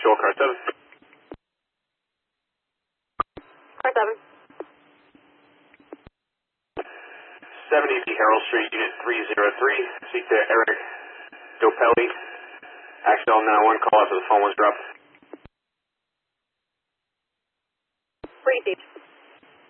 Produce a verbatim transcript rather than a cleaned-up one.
Patrol, car seven. Car seven. seventy B Harold Street, Unit three zero three. Speak to Eric Dopelli. Axel nine one, call after the phone was dropped. Received.